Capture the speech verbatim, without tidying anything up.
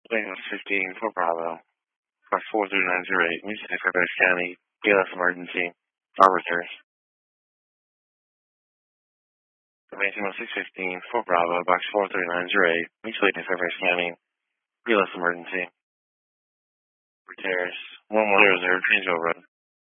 Plane was fifteen for Bravo. Box four three nine zero eight, Music Fairfax County, B L S emergency. Arbiters. Information one six fifteen for Bravo, Box four three nine zero eight, Mutual Aid in Fairfax County, B L S emergency. Repairs. one one zero zero, change over.